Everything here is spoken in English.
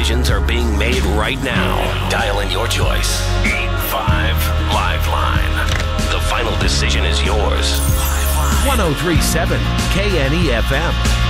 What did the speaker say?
decisions are being made right now. Dial in your choice. 85 Liveline. The final decision is yours. 1037 KNEFM.